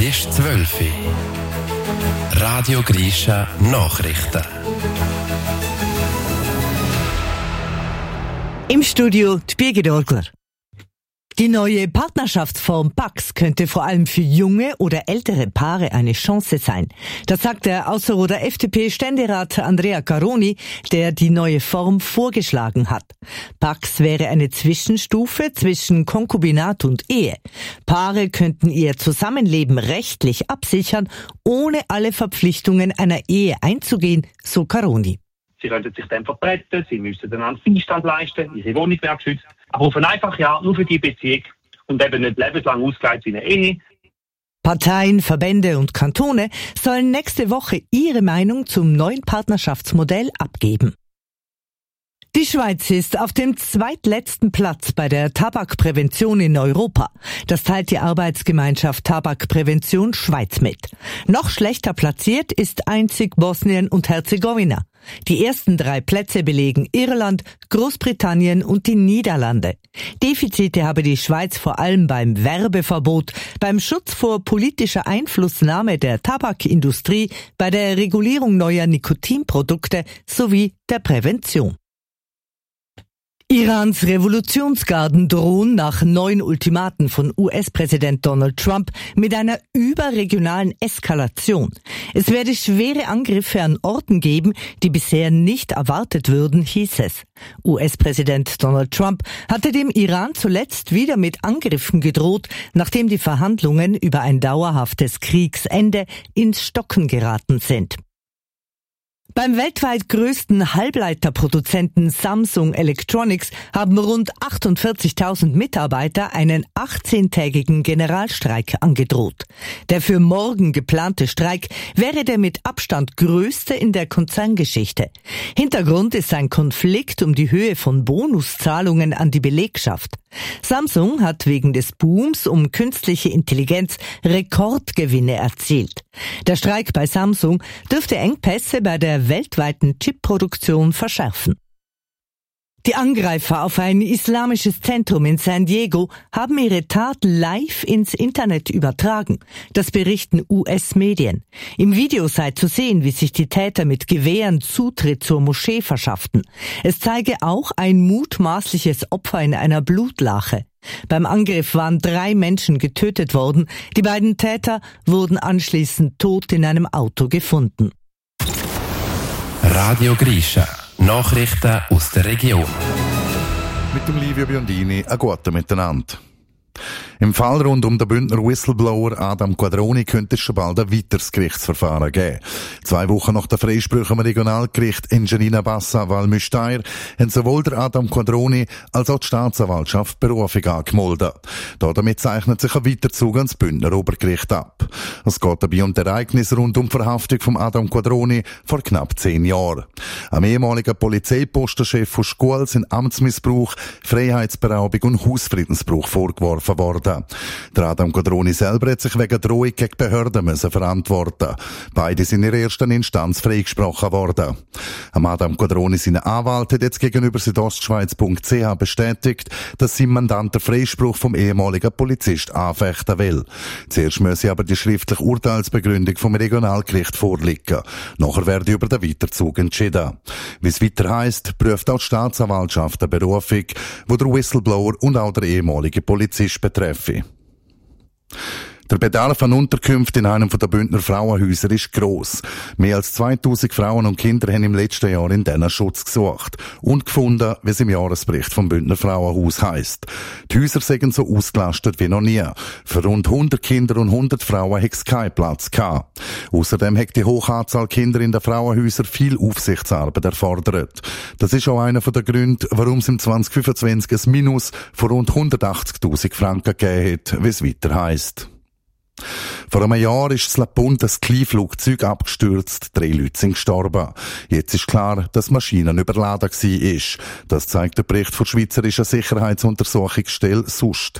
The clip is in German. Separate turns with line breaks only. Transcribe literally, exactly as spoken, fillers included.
ist zwölf Uhr. Radio Grisha Nachrichten.
Im Studio die Birgit Orgler. Die neue Partnerschaftsform Pax könnte vor allem für junge oder ältere Paare eine Chance sein. Das sagt der Ausserrhoder F D P-Ständerat Andrea Caroni, der die neue Form vorgeschlagen hat. Pax wäre eine Zwischenstufe zwischen Konkubinat und Ehe. Paare könnten ihr Zusammenleben rechtlich absichern, ohne alle Verpflichtungen einer Ehe einzugehen, so Caroni.
Sie könnten sich dann vertreten, sie müssen einander Beistand leisten, ihre Wohnung wäre geschützt. Aber auf eine einfache Art nur für die Beziehung und eben nicht lebenslang ausgelegt wie eine Ehe.
Parteien, Verbände und Kantone sollen nächste Woche ihre Meinung zum neuen Partnerschaftsmodell abgeben. Die Schweiz ist auf dem zweitletzten Platz bei der Tabakprävention in Europa. Das teilt die Arbeitsgemeinschaft Tabakprävention Schweiz mit. Noch schlechter platziert ist einzig Bosnien und Herzegowina. Die ersten drei Plätze belegen Irland, Großbritannien und die Niederlande. Defizite habe die Schweiz vor allem beim Werbeverbot, beim Schutz vor politischer Einflussnahme der Tabakindustrie, bei der Regulierung neuer Nikotinprodukte sowie der Prävention. Irans Revolutionsgarden drohen nach neuen Ultimaten von U S-Präsident Donald Trump mit einer überregionalen Eskalation. Es werde schwere Angriffe an Orten geben, die bisher nicht erwartet würden, hieß es. U S-Präsident Donald Trump hatte dem Iran zuletzt wieder mit Angriffen gedroht, nachdem die Verhandlungen über ein dauerhaftes Kriegsende ins Stocken geraten sind. Beim weltweit größten Halbleiterproduzenten Samsung Electronics haben rund achtundvierzigtausend Mitarbeiter einen achtzehntägigen Generalstreik angedroht. Der für morgen geplante Streik wäre der mit Abstand größte in der Konzerngeschichte. Hintergrund ist ein Konflikt um die Höhe von Bonuszahlungen an die Belegschaft. Samsung hat wegen des Booms um künstliche Intelligenz Rekordgewinne erzielt. Der Streik bei Samsung dürfte Engpässe bei der weltweiten Chipproduktion verschärfen. Die Angreifer auf ein islamisches Zentrum in San Diego haben ihre Tat live ins Internet übertragen. Das berichten U S-Medien. Im Video sei zu sehen, wie sich die Täter mit Gewehren Zutritt zur Moschee verschafften. Es zeige auch ein mutmaßliches Opfer in einer Blutlache. Beim Angriff waren drei Menschen getötet worden. Die beiden Täter wurden anschließend tot in einem Auto gefunden.
Radio Grisha. Nachrichten aus der Region.
Mit dem Livio Biondini, ein guten Miteinander. Im Fall rund um den Bündner Whistleblower Adam Quadroni könnte es schon bald ein weiteres Gerichtsverfahren geben. Zwei Wochen nach der Freisprüche am Regionalgericht Engiadina Bassa Val-Müstair haben sowohl der Adam Quadroni als auch die Staatsanwaltschaft Berufung angemeldet. Damit zeichnet sich ein Weiterzug ans Bündner Obergericht ab. Es geht dabei um das Ereignis rund um die Verhaftung von Adam Quadroni vor knapp zehn Jahren. Am ehemaligen Polizeipostenchef von Schkuhl sind Amtsmissbrauch, Freiheitsberaubung und Hausfriedensbruch vorgeworfen worden. Der Adam Quadroni selber hat sich wegen Drohung gegen Behörden müssen verantworten. Beide sind in der ersten Instanz freigesprochen worden. Am Adam Quadroni seine Anwalt hat jetzt gegenüber südostschweiz punkt c h bestätigt, dass sein Mandant den Freispruch vom ehemaligen Polizist anfechten will. Zuerst müsse aber die schriftliche Urteilsbegründung vom Regionalgericht vorliegen. Nachher werde über den Weiterzug entschieden. Wie es weiter heisst, prüft auch die Staatsanwaltschaft eine Berufung, wo der Whistleblower und auch der ehemalige Polizist betreffe. Der Bedarf an Unterkünften in einem der Bündner Frauenhäuser ist gross. Mehr als zweitausend Frauen und Kinder haben im letzten Jahr in diesen Schutz gesucht und gefunden, wie es im Jahresbericht vom Bündner Frauenhaus heisst. Die Häuser seien so ausgelastet wie noch nie. Für rund hundert Kinder und hundert Frauen hat es keinen Platz gehabt. Außerdem hat die hohe Anzahl Kinder in den Frauenhäusern viel Aufsichtsarbeit erfordert. Das ist auch einer der Gründe, warum es im zwanzig fünfundzwanzig ein Minus von rund hundertachtzigtausend Franken gegeben hat, wie es weiter heisst. Vor einem Jahr ist in Lapont ein Kleinflugzeug abgestürzt, drei Leute sind gestorben. Jetzt ist klar, dass die Maschine überladen war. Das zeigt der Bericht von der Schweizerischen Sicherheitsuntersuchungsstelle S U S T.